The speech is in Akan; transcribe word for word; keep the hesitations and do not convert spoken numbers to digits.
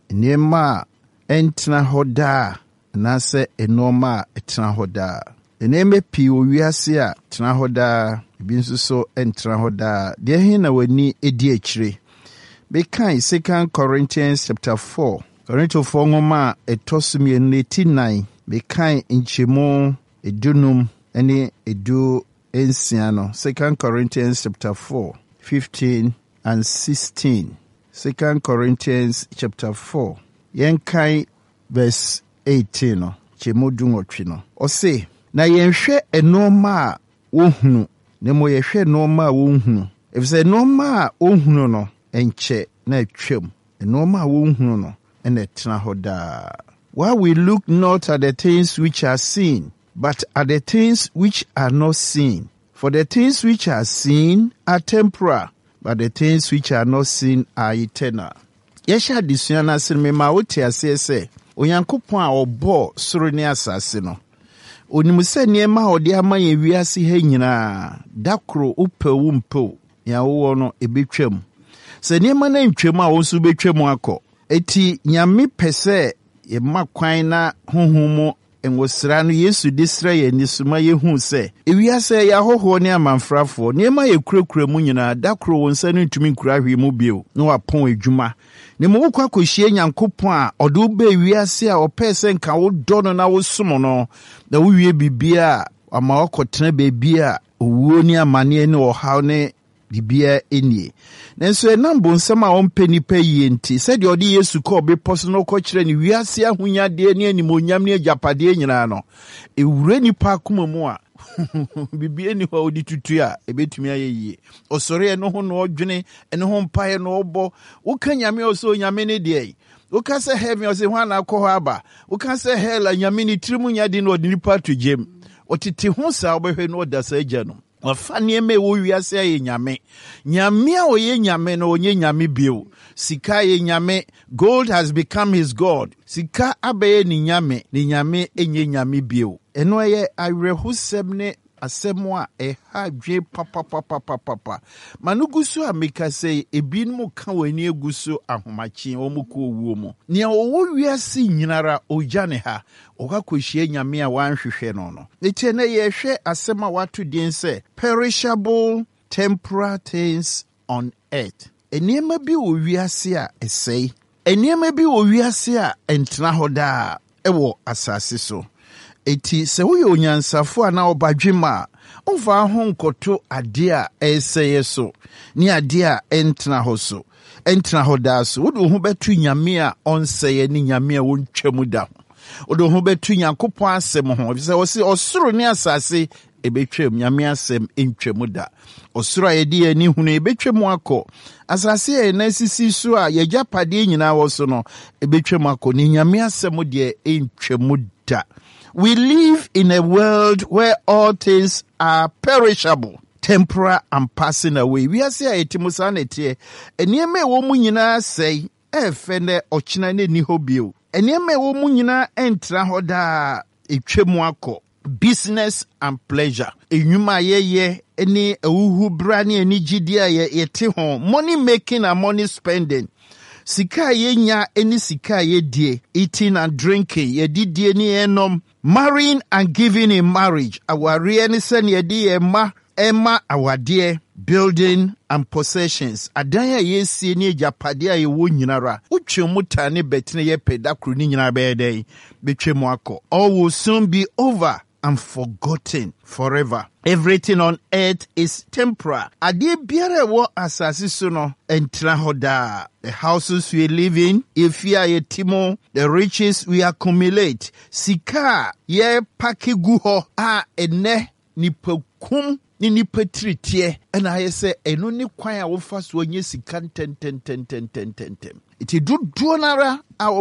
Nema entena hoda na se enoma etena hoda. Eneme pi owiase a tena hoda bi nso so entena hoda. De hin na wani edi akire. Be kan Second Corinthians chapter four. Corinthians four ngoma etosum ye eighty-nine. Be kan nchemu edunum ene edu ensiano. Second Corinthians chapter four, fifteen and sixteen. Second Corinthians chapter four. Yen kai verse eighteen no. Chemu dungotwi no. Ose na yenhwe enoma a wohunu. Nemo yehwe enoma a wohunu. Efise enoma a wohunu no enche na etwem. Enoma a wohunu no ene etena hoda. While we look not at the things which are seen, but at the things which are not seen. For the things which are seen are temporal, but the things which are not seen are eternal. Yesha disuana sinme ma wote ase se Onyankopon a obo soro ne asase no. Onimu se niema ode ama ye wiase ha nyina dakro upewu mpo ya wo no ebetwam. Se niema na ntwam a wonso betwam akọ. Eti nyame pese ye makwan na honhom enwosra no Yesu disra ye nisuma ye hu se ewiase ya hoho ne amanfrafo niema ye kurakura mu nyina dakro wonsa no ntumi nkura hwe mu bio no apon adwuma. Ne mo kwa kohie Nyankopon a ode wo ba wiase a opese nka wo do no na wo som no na wo wie bibia ama okotena bebia owuo ni amane ne ohaw ne bibia enie. Nenso enambo nsem a ompe nipa yie nti se de ode Yesu ko be poso no ko kire ni wiase ahunyade ne animonyam ne agapade nyina no ewure nipa akoma mu a bibia ni ho odi tutu a ebetumi ayeye osore no ho no odwene ene ho mpae no obo wo ka nyame oso nyame ne de wo ka se heaven ose ho na akọ ho aba wo ka se hell nyame ni tirimu nya de no odi nipa to gem otete ho sa obehwe no odasa agya no wafanye me wo wiase aye nyame nyame a oye nyame no onye nyame bio sika ye nyame gold has become his god sika abaye ni nyame ni nyame enye nyame bio eno ye awerehusem ne asemo a eha dwe papa papa papa manugusu ameka sei ebinmu ka wani egusu ahomachi omuko owuo mu ne owo wiase nyinara ojane ha okakohie nyame a wanhwehwe no no ete na ye hwe asema watu din se perishable temporal things on earth enema bi wo wiase a esei enema bi wo wiase a entena hoda ewo asase so. Eti se wo onyansafo ana obadwema omfa ho nkoto ade a eseye so ni ade a entena ho so entena ho da so wo do ho betu nyame a onseye ni nyame a wontwamu da ho wo do ho betu Nyankopon asem ho se wo se osoro ni asase ebetwam nyame asem entwamu da osoro ayedi ani hunu ebetwamu akọ asase e na sisi so a yagapade nyina wo so no ebetwamu akọ ni nyame asem de entwamu da. We live in a world where all things are perishable, temporal and passing away. We are saying etimusanete. Enieme wo mu nyina sei efene ochina ne ni hobio. Enieme wo mu nyina entra hoda etwemu akọ. Business and pleasure. Enyuma yeye eni ewuhu bra ne eni gidia ye yete ho. Money making and money spending. Sika ye nya eni sika ye die. Eating and drinking. Ye di die ni enom. Marrying and giving in marriage. Awari eni sen ye di ema. Ema awade. Building and possessions. Adanya ye si ni japade ye wo nyinara. Uche mutane betine ye pedakru ni nyinara bede. Betwe mwako. All will soon be over and forgotten forever. Everything on earth is temporal. Ade biara wo asasi so no entra hoda. The houses we live in, if you are timo, the riches we accumulate. Sika ye pakegu ho a ene ni pekum ni ni petritie. And I say eno ni kwan a wo fa so nye sika ten ten ten ten ten ten. Iti du duonara a